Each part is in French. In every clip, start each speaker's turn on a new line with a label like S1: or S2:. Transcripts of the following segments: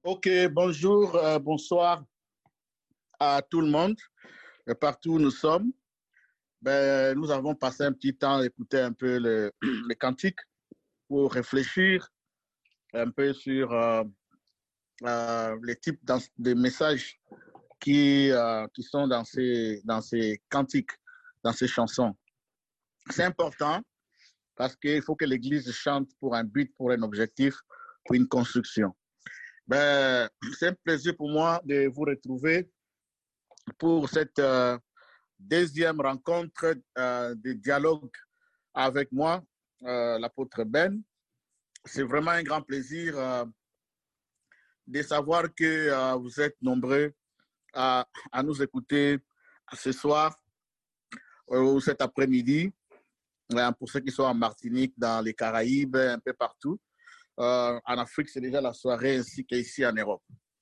S1: Ok, bonjour, bonsoir à tout le monde, partout où nous sommes. Nous avons passé un petit temps à écouter un peu les cantiques pour réfléchir un peu sur les types de messages qui sont dans ces cantiques, dans ces chansons. C'est important parce qu'il faut que l'Église chante pour un but, pour un objectif, pour une construction. C'est un plaisir pour moi de vous retrouver pour cette deuxième rencontre de dialogue avec moi, l'apôtre Ben. C'est vraiment un grand plaisir de savoir que vous êtes nombreux à nous écouter ce soir ou cet après-midi. Pour ceux qui sont en Martinique, dans les Caraïbes, un peu partout. En Afrique, c'est déjà la soirée, ainsi qu'ici en Europe.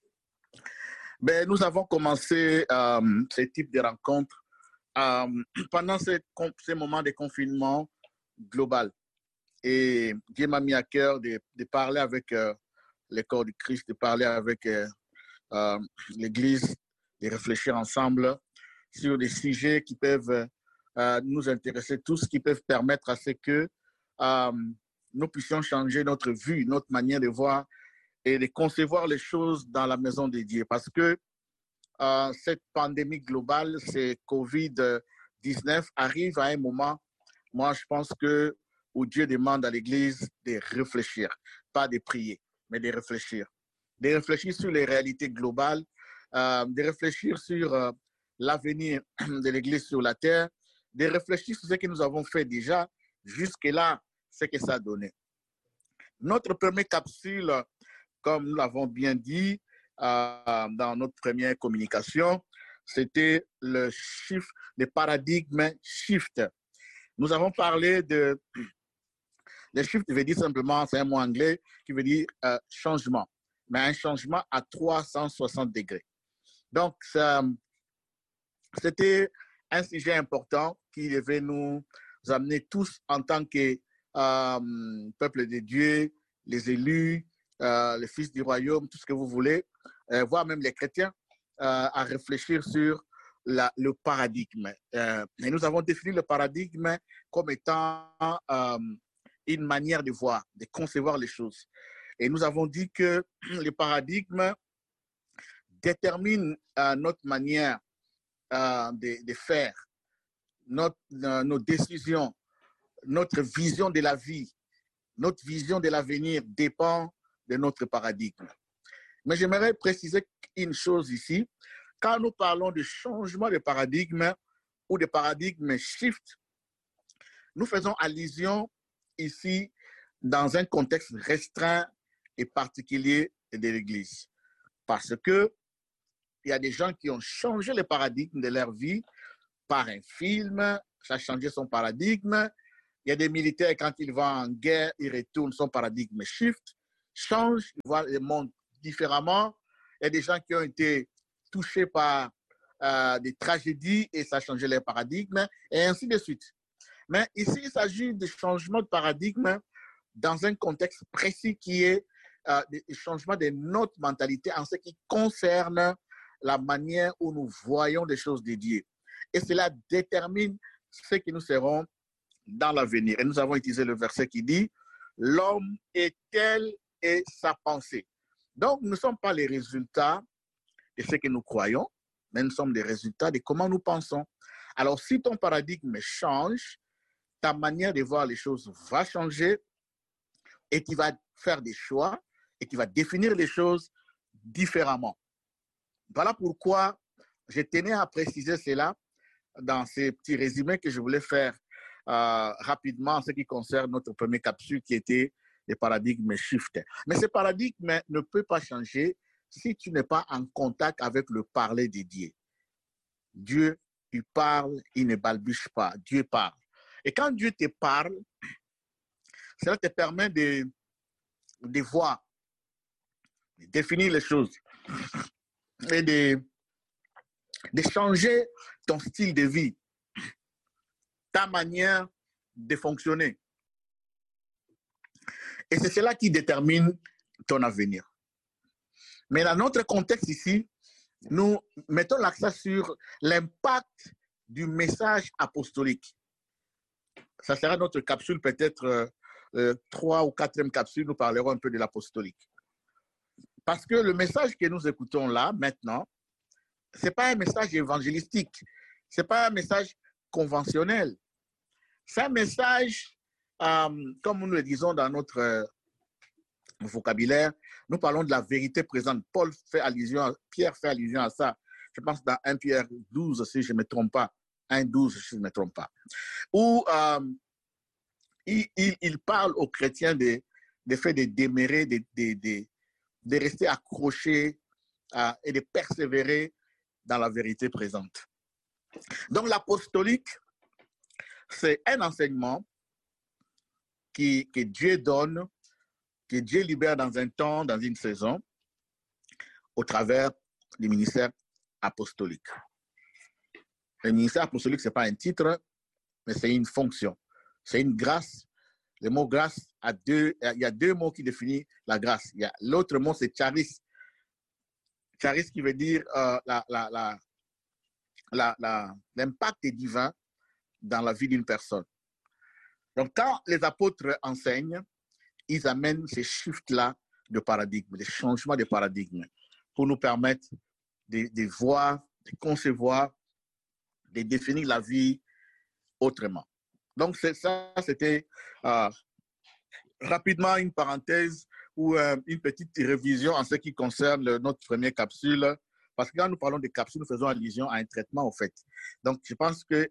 S1: Nous avons commencé ce type de rencontres pendant ces moments de confinement global. Et Dieu m'a mis à cœur de parler avec le corps du Christ, de parler avec l'Église, de réfléchir ensemble sur des sujets qui peuvent nous intéresser tous, qui peuvent permettre à ce que nous puissions changer notre vue, notre manière de voir et de concevoir les choses dans la maison de Dieu. Parce que cette pandémie globale, c'est COVID-19, arrive à un moment, moi je pense que où Dieu demande à l'Église de réfléchir, pas de prier, mais de réfléchir. De réfléchir sur les réalités globales, de réfléchir sur l'avenir de l'Église sur la terre, de réfléchir sur ce que nous avons fait déjà, jusque-là, ce que ça a donné. Notre première capsule, comme nous l'avons bien dit dans notre première communication, c'était le paradigme shift. Nous avons parlé de... Le shift veut dire simplement, c'est un mot anglais qui veut dire changement, mais un changement à 360 degrés. Donc, c'était un sujet important qui devait nous amener tous en tant que peuple de Dieu, les élus, les fils du royaume, tout ce que vous voulez, voire même les chrétiens, à réfléchir sur le paradigme. Et nous avons défini le paradigme comme étant une manière de voir, de concevoir les choses. Et nous avons dit que le paradigme détermine notre manière de faire, nos décisions, notre vision de la vie, notre vision de l'avenir dépend de notre paradigme. Mais j'aimerais préciser une chose ici. Quand nous parlons de changement de paradigme ou de paradigme shift, nous faisons allusion ici dans un contexte restreint et particulier de l'Église. Parce que il y a des gens qui ont changé le paradigme de leur vie par un film, ça a changé son paradigme. Il y a des militaires, quand ils vont en guerre, ils retournent, son paradigme shift, change, ils voient le monde différemment. Il y a des gens qui ont été touchés par des tragédies et ça a changé leur paradigme, et ainsi de suite. Mais ici, il s'agit de changement de paradigme dans un contexte précis qui est le changement de notre mentalité en ce qui concerne la manière où nous voyons des choses de Dieu. Et cela détermine ce que nous serons dans l'avenir. Et nous avons utilisé le verset qui dit « L'homme est tel et sa pensée ». Donc, nous ne sommes pas les résultats de ce que nous croyons, mais nous sommes les résultats de comment nous pensons. Alors, si ton paradigme change, ta manière de voir les choses va changer et tu vas faire des choix et tu vas définir les choses différemment. Voilà pourquoi je tenais à préciser cela dans ces petits résumés que je voulais faire rapidement en ce qui concerne notre première capsule qui était le paradigme shift. Mais ce paradigme ne peut pas changer si tu n'es pas en contact avec le parler de Dieu. Dieu, il parle, il ne balbutie pas. Dieu parle. Et quand Dieu te parle, cela te permet de voir, de définir les choses et de changer ton style de vie, ta manière de fonctionner. Et c'est cela qui détermine ton avenir. Mais dans notre contexte ici, nous mettons l'accent sur l'impact du message apostolique. Ça sera notre capsule, peut-être 3 ou 4e capsule, nous parlerons un peu de l'apostolique. Parce que le message que nous écoutons là, maintenant, ce n'est pas un message évangélistique, ce n'est pas un message conventionnel. C'est un message, comme nous le disons dans notre vocabulaire, nous parlons de la vérité présente. Pierre fait allusion à ça. Je pense dans 1 Pierre 12, si je ne me trompe pas. 1,12, si je ne me trompe pas. Où il parle aux chrétiens des faits de demeurer, de rester accrochés et de persévérer dans la vérité présente. Donc l'apostolique, c'est un enseignement que Dieu donne, que Dieu libère dans un temps, dans une saison, au travers du ministère apostolique. Le ministère apostolique, ce n'est pas un titre, mais c'est une fonction. C'est une grâce. Le mot grâce, il y a 2 mots qui définissent la grâce. L'autre mot, c'est charis. Charis qui veut dire l'impact divin dans la vie d'une personne. Donc, quand les apôtres enseignent, ils amènent ces shifts-là de paradigme, des changements de paradigme, pour nous permettre de voir, de concevoir, de définir la vie autrement. Donc, ça, c'était rapidement une parenthèse ou une petite révision en ce qui concerne notre première capsule. Parce que quand nous parlons de capsules, nous faisons allusion à un traitement, en fait. Donc, je pense que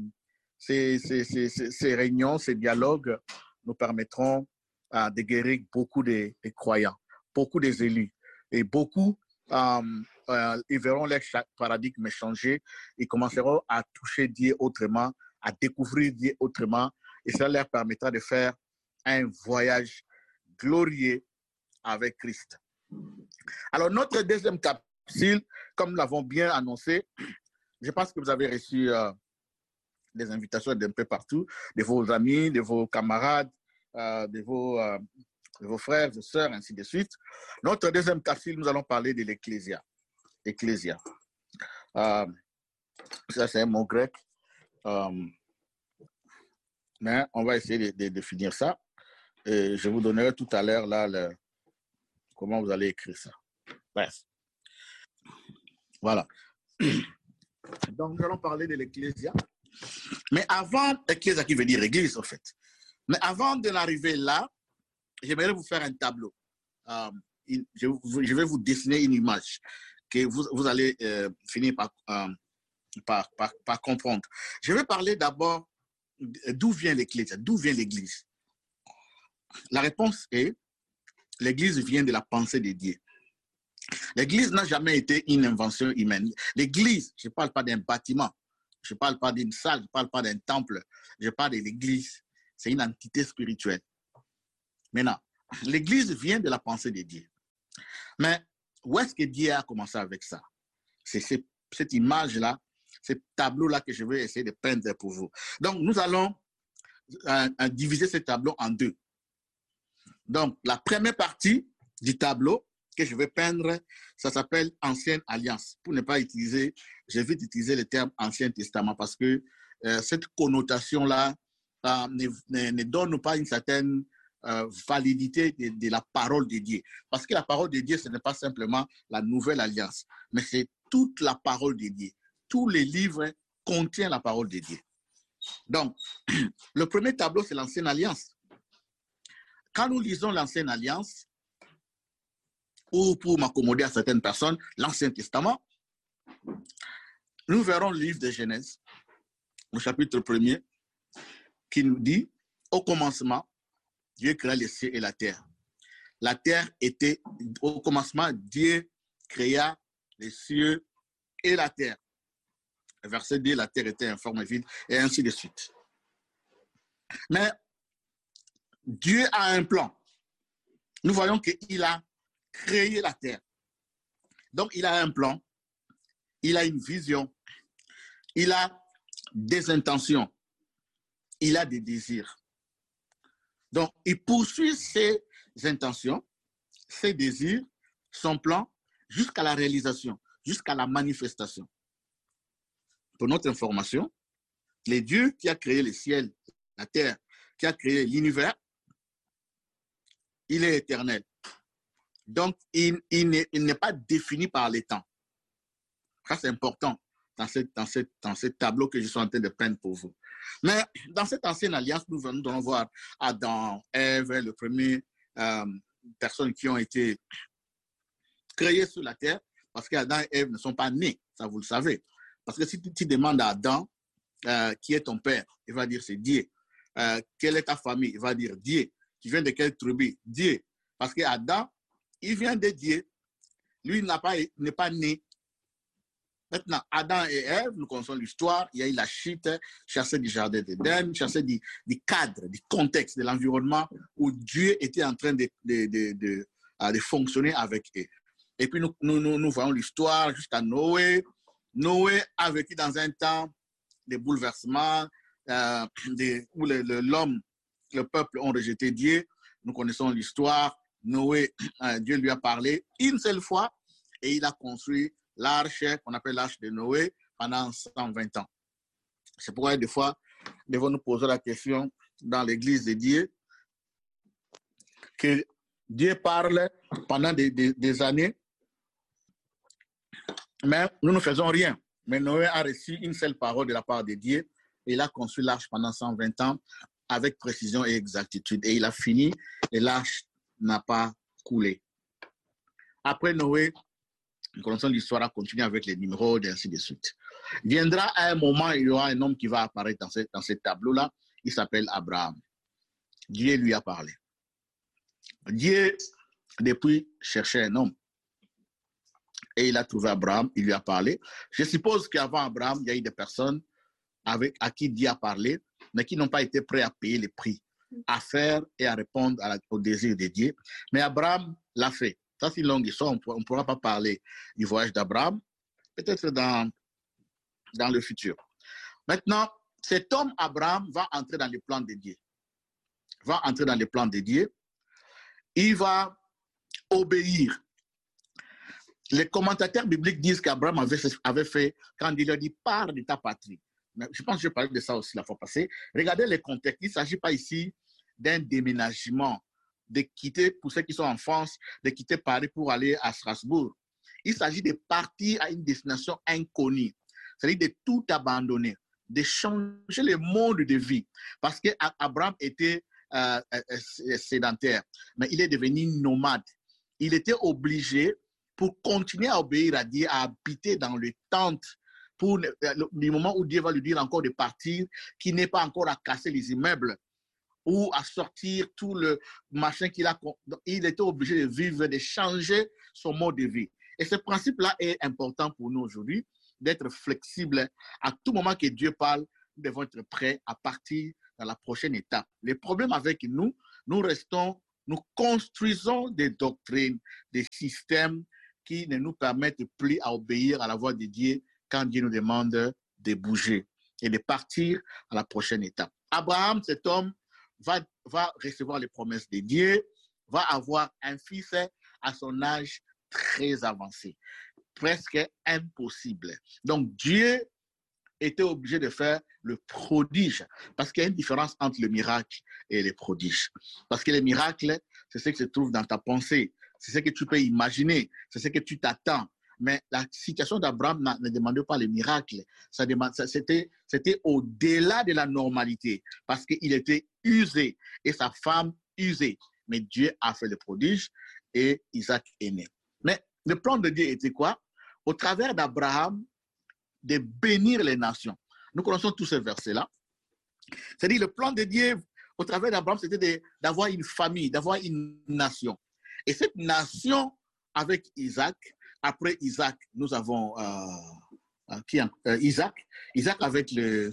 S1: ces réunions, ces dialogues nous permettront de guérir beaucoup de croyants, beaucoup des élus. Et beaucoup, ils verront leur paradigme changer. Ils commenceront à toucher Dieu autrement, à découvrir Dieu autrement. Et ça leur permettra de faire un voyage glorieux avec Christ. Alors, notre deuxième capsule, comme nous l'avons bien annoncé, je pense que vous avez reçu des invitations d'un peu partout, de vos amis, de vos camarades, de vos frères, de sœurs, ainsi de suite. Notre deuxième capsule, nous allons parler de l'Ecclésia. Ecclésia. Ça, c'est un mot grec. Mais on va essayer de définir ça. Et je vous donnerai tout à l'heure là comment vous allez écrire ça. Bref. Voilà. Donc, nous allons parler de l'Ecclésia. Mais avant, Ecclésia qui veut dire église, en fait. Mais avant de l'arriver là, j'aimerais vous faire un tableau. Je vais vous dessiner une image que vous allez finir par comprendre. Je vais parler d'abord d'où vient l'Ecclésia, d'où vient l'Église. La réponse est, l'Église vient de la pensée de Dieu. L'Église n'a jamais été une invention humaine. L'Église, je ne parle pas d'un bâtiment, je ne parle pas d'une salle, je ne parle pas d'un temple, je parle de l'Église. C'est une entité spirituelle. Maintenant, l'Église vient de la pensée de Dieu. Mais où est-ce que Dieu a commencé avec ça? C'est cette image-là, ce tableau-là que je vais essayer de peindre pour vous. Donc, nous allons diviser ce tableau en 2. Donc, la première partie du tableau que je vais peindre, ça s'appelle Ancienne Alliance. Pour ne pas utiliser, j'évite d'utiliser le terme Ancien Testament parce que cette connotation-là ne donne pas une certaine validité de la parole de Dieu. Parce que la parole de Dieu, ce n'est pas simplement la nouvelle alliance, mais c'est toute la parole de Dieu. Tous les livres contiennent la parole de Dieu. Donc, le premier tableau, c'est l'Ancienne Alliance. Quand nous lisons l'Ancienne Alliance, ou pour m'accommoder à certaines personnes, l'Ancien Testament, nous verrons le livre de Genèse, au chapitre 1er, qui nous dit, au commencement, Dieu créa les cieux et la terre. La terre était, au commencement, Dieu créa les cieux et la terre. Verset 2, la terre était informe et vide, et ainsi de suite. Mais Dieu a un plan. Nous voyons qu'il a créé la terre. Donc, il a un plan, il a une vision, il a des intentions, il a des désirs. Donc, il poursuit ses intentions, ses désirs, son plan, jusqu'à la réalisation, jusqu'à la manifestation. Pour notre information, le Dieu qui a créé le ciel, la terre, qui a créé l'univers, il est éternel. Donc, il n'est pas défini par les temps. Ça, c'est important dans ce tableau que je suis en train de peindre pour vous. Mais dans cette ancienne alliance, nous allons voir Adam, Ève, le premier personnes qui ont été créées sur la terre, parce qu'Adam et Ève ne sont pas nés, ça vous le savez. Parce que si tu demandes à Adam, qui est ton père, il va dire c'est Dieu. Quelle est ta famille? Il va dire Dieu. Tu viens de quelle tribu? Dieu. Parce qu'Adam, il vient de Dieu. Lui, n'est pas né. Maintenant, Adam et Ève, nous connaissons l'histoire. Il y a eu la chute, chassé du jardin d'Éden, chassé du cadre, du contexte, de l'environnement où Dieu était en train de fonctionner avec eux. Et puis, nous voyons l'histoire jusqu'à Noé. Noé a vécu dans un temps de bouleversements, où l'homme, le peuple ont rejeté Dieu. Nous connaissons l'histoire. Noé, Dieu lui a parlé une seule fois et il a construit l'arche qu'on appelle l'arche de Noé pendant 120 ans. C'est pourquoi des fois, nous devons nous poser la question dans l'église de Dieu que Dieu parle pendant des années, mais nous ne faisons rien. Mais Noé a reçu une seule parole de la part de Dieu et il a construit l'arche pendant 120 ans avec précision et exactitude. Et il a fini et l'arche n'a pas coulé. Après Noé, nous connaissons l'histoire a continué avec les numéros et ainsi de suite. Viendra à un moment, il y aura un homme qui va apparaître dans ce tableau-là. Il s'appelle Abraham. Dieu lui a parlé. Dieu, depuis, cherchait un homme. Et il a trouvé Abraham, il lui a parlé. Je suppose qu'avant Abraham, il y a eu des personnes à qui Dieu a parlé, mais qui n'ont pas été prêts à payer le prix, à faire et à répondre au désir de Dieu. Mais Abraham l'a fait. Ça, c'est une longue histoire. On ne pourra pas parler du voyage d'Abraham, peut-être dans le futur. Maintenant, cet homme, Abraham, va entrer dans le plan de Dieu. Va entrer dans le plan de Dieu. Il va obéir. Les commentateurs bibliques disent qu'Abraham avait fait, quand il a dit « pars de ta patrie ». Je pense que je parlais de ça aussi la fois passée. Regardez les contextes. Il ne s'agit pas ici d'un déménagement, de quitter, pour ceux qui sont en France, de quitter Paris pour aller à Strasbourg. Il s'agit de partir à une destination inconnue, c'est-à-dire de tout abandonner, de changer le mode de vie. Parce qu'Abraham était sédentaire, mais il est devenu nomade. Il était obligé, pour continuer à obéir à Dieu, à habiter dans les tentes, pour le moment où Dieu va lui dire encore de partir, qu'il n'est pas encore à casser les immeubles ou à sortir tout le machin qu'il a. Il était obligé de vivre, de changer son mode de vie. Et ce principe-là est important pour nous aujourd'hui, d'être flexible. À tout moment que Dieu parle, nous devons être prêts à partir dans la prochaine étape. Le problème avec nous construisons des doctrines, des systèmes qui ne nous permettent plus à obéir à la voix de Dieu quand Dieu nous demande de bouger et de partir à la prochaine étape. Abraham, cet homme, va recevoir les promesses de Dieu, va avoir un fils à son âge très avancé, presque impossible. Donc Dieu était obligé de faire le prodige, parce qu'il y a une différence entre le miracle et les prodiges. Parce que les miracles, c'est ce qui se trouve dans ta pensée, c'est ce que tu peux imaginer, c'est ce que tu t'attends. Mais la situation d'Abraham ne demandait pas le miracle. C'était au-delà de la normalité, parce qu'il était usé et sa femme usée. Mais Dieu a fait le prodige et Isaac est né. Mais le plan de Dieu était quoi? Au travers d'Abraham, de bénir les nations. Nous connaissons tous ces versets-là. C'est-à-dire le plan de Dieu au travers d'Abraham, c'était d'avoir une famille, d'avoir une nation. Et cette nation avec Isaac, après Isaac, nous avons Isaac. Isaac avec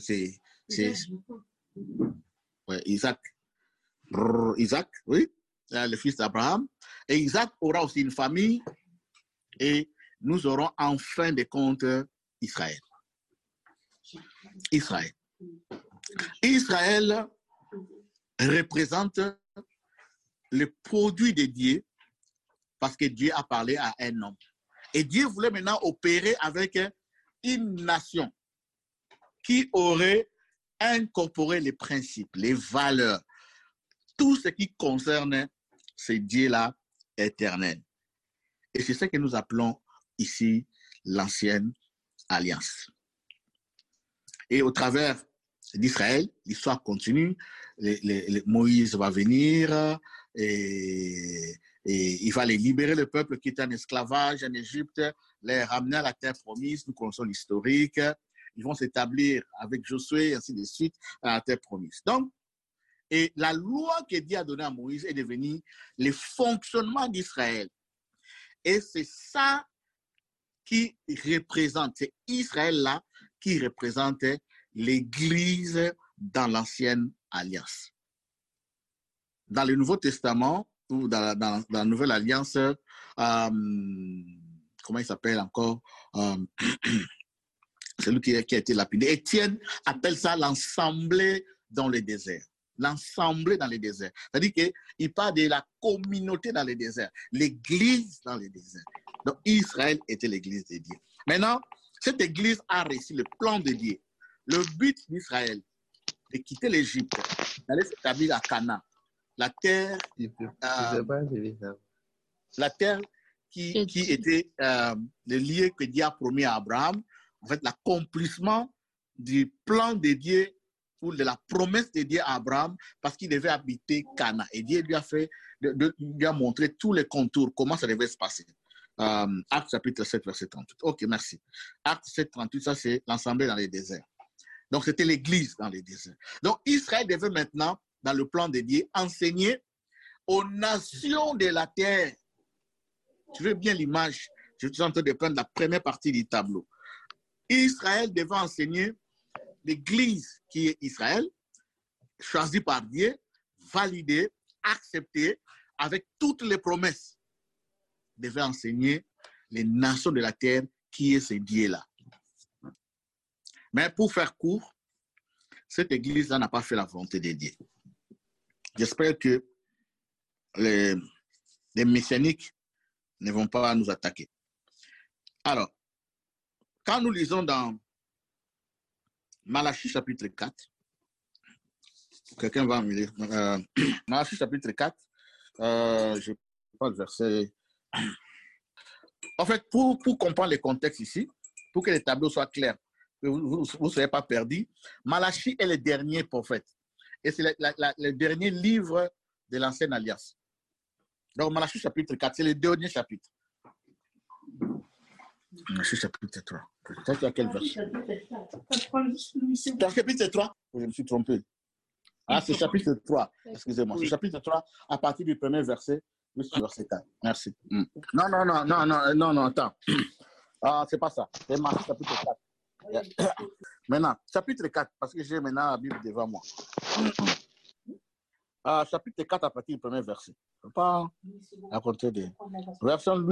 S1: Isaac. Isaac, oui, le fils d'Abraham. Et Isaac aura aussi une famille et nous aurons en fin de compte Israël. Israël représente le produit de Dieu parce que Dieu a parlé à un homme. Et Dieu voulait maintenant opérer avec une nation qui aurait incorporé les principes, les valeurs, tout ce qui concerne ces dieux-là éternels. Et c'est ce que nous appelons ici l'ancienne alliance. Et au travers d'Israël, l'histoire continue. Moïse va venir et il va les libérer, le peuple qui était en esclavage en Égypte, les ramener à la terre promise. Nous connaissons l'historique. Ils vont s'établir avec Josué et ainsi de suite à la terre promise. Donc, et la loi que Dieu a donnée à Moïse est devenue le fonctionnement d'Israël. Et c'est ça qui représente, c'est Israël-là qui représente l'Église dans l'ancienne alliance. Dans le Nouveau Testament, ou dans la Nouvelle Alliance, comment il s'appelle encore, celui qui a été lapidé, Étienne appelle ça l'assemblée dans le désert. L'assemblée dans les déserts. C'est-à-dire qu'il parle de la communauté dans les déserts, l'église dans les déserts. Donc Israël était l'église de Dieu. Maintenant, cette église a réussi le plan de Dieu. Le but d'Israël, de quitter l'Égypte, d'aller s'établir à Canaan, la terre qui était le lieu que Dieu a promis à Abraham, en fait l'accomplissement du plan de Dieu ou de la promesse de Dieu à Abraham, parce qu'il devait habiter Canaan. Et Dieu lui a montré tous les contours, comment ça devait se passer. Actes chapitre 7, verset 38. Ok, merci. Actes 7, 38, ça c'est l'assemblée dans les déserts. Donc c'était l'église dans les déserts. Donc Israël devait maintenant, dans le plan de Dieu, enseigner aux nations de la terre. Tu veux bien l'image? Je suis en train de prendre la première partie du tableau. Israël devait enseigner l'église qui est Israël, choisie par Dieu, validée, acceptée, avec toutes les promesses, devait enseigner les nations de la terre qui est ce Dieu-là. Mais pour faire court, cette église-là n'a pas fait la volonté de Dieu. J'espère que les messianiques ne vont pas nous attaquer. Alors, quand nous lisons dans Malachie chapitre 4, quelqu'un va me lire, Malachie chapitre 4, je ne sais pas le verset. En fait, pour comprendre le contexte ici, pour que le tableau soit clair, que vous ne soyez pas perdus, Malachie est le dernier prophète. Et c'est le dernier livre de l'Ancienne Alliance. Donc, Malachie chapitre 4, c'est le dernier chapitre. Malachie chapitre 3. Ça, tu as quel verset? Chapitre 3? Je me suis trompé. Ah, c'est chapitre 3. Excusez-moi. C'est chapitre 3 à partir du premier verset jusqu'au verset 4. Merci. Non, attends. Ah, c'est pas ça. C'est Malachie chapitre 4. Maintenant, chapitre 4, parce que j'ai maintenant la Bible devant moi. Chapitre 4 à partir du premier verset. Je ne peux pas raconter des versions.